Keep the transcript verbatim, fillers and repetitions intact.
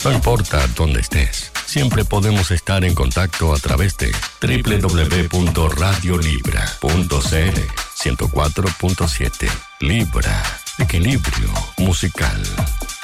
No importa dónde estés, siempre podemos estar en contacto a través de doble u doble u doble u punto radio libra punto c l. ciento cuatro punto siete. Libra, equilibrio musical.